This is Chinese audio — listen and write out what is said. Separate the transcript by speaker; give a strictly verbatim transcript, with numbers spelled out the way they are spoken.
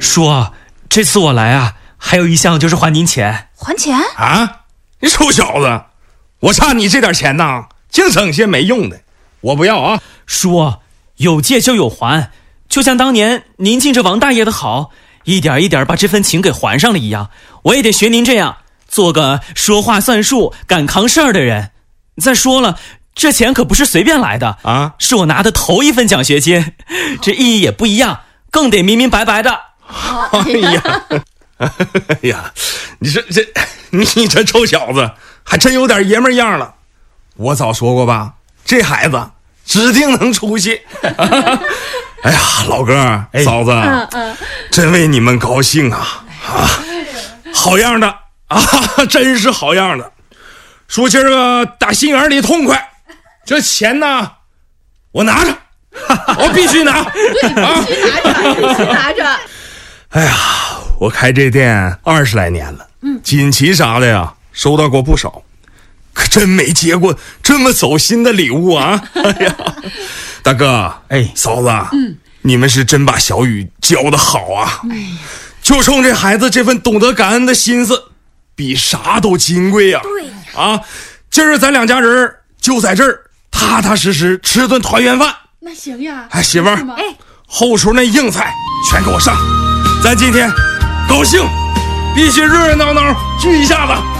Speaker 1: 叔，这次我来啊，还有一项就是还您钱。
Speaker 2: 还钱
Speaker 3: 啊？你臭小子，我差你这点钱呐，净整些没用的，我不要啊！
Speaker 1: 叔，有借就有还，就像当年您敬着王大爷的好，一点一点把这份情给还上了一样，我也得学您这样，做个说话算数、敢扛事儿的人。再说了，这钱可不是随便来的
Speaker 3: 啊，是
Speaker 1: 我拿的头一份奖学金，这意义也不一样，更得明明白白的。
Speaker 3: 哎呀，哎呀，你这这你这臭小子还真有点爷们样了。我早说过吧，这孩子指定能出息。哎呀，老哥、哎、嫂子、嗯嗯，真为你们高兴啊！啊，好样的啊，真是好样的。说今儿个打心眼里痛快，这钱呢，我拿着，我必须拿，
Speaker 2: 对，必须拿着，必须拿着。
Speaker 3: 哎呀，我开这店二十来年了，嗯，锦旗啥的呀，收到过不少，可真没接过这么走心的礼物啊！哎呀，大哥，哎，嫂子，嗯，你们是真把小雨教得好啊！哎呀，就冲这孩子这份懂得感恩的心思，比啥都金贵呀！
Speaker 2: 对呀，
Speaker 3: 啊，今儿咱两家人就在这儿踏踏实实吃顿团圆饭。
Speaker 2: 那行呀，
Speaker 3: 哎，媳妇儿，
Speaker 2: 哎，
Speaker 3: 后厨那硬菜全给我上。咱今天高兴，必须热热闹闹聚一下子。